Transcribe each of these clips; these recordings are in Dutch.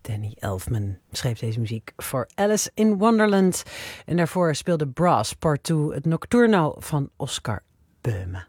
Danny Elfman schreef deze muziek voor Alice in Wonderland. En daarvoor speelde Brass Part 2, het Nocturno van Oscar Beume.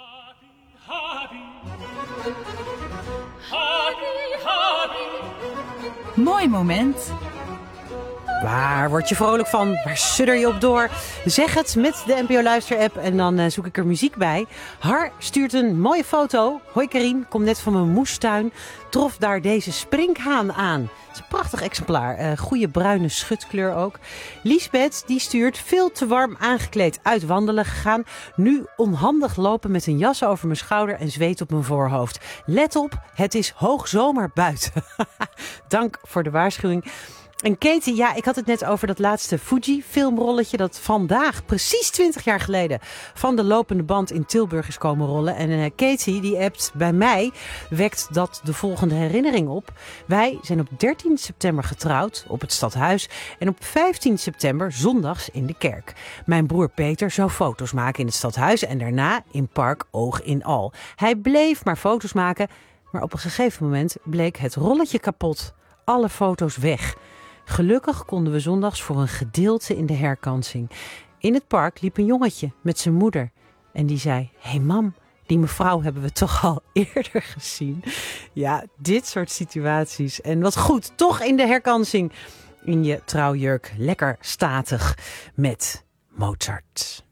Mooi moment. Waar word je vrolijk van? Waar sudder je op door? Zeg het met de NPO Luister-app en dan zoek ik er muziek bij. Har stuurt een mooie foto. Hoi Karien, kom net van mijn moestuin. Trof daar deze sprinkhaan aan. Het is een prachtig exemplaar. Goede bruine schutkleur ook. Liesbeth die stuurt veel te warm aangekleed uit wandelen gegaan. Nu onhandig lopen met een jas over mijn schouder en zweet op mijn voorhoofd. Let op, het is hoogzomer buiten. Dank voor de waarschuwing. En Katie, ja, ik had het net over dat laatste Fuji-filmrolletje dat vandaag, precies 20 jaar geleden, van de lopende band in Tilburg is komen rollen. En Katie, die appt bij mij, wekt dat de volgende herinnering op. Wij zijn op 13 september getrouwd op het stadhuis en op 15 september zondags in de kerk. Mijn broer Peter zou foto's maken in het stadhuis en daarna in Park Oog in Al. Hij bleef maar foto's maken, maar op een gegeven moment bleek het rolletje kapot. Alle foto's weg. Gelukkig konden we zondags voor een gedeelte in de herkansing. In het park liep een jongetje met zijn moeder. En die zei, hey mam, die mevrouw hebben we toch al eerder gezien. Ja, dit soort situaties. En wat goed, toch in de herkansing in je trouwjurk lekker statig met Mozart.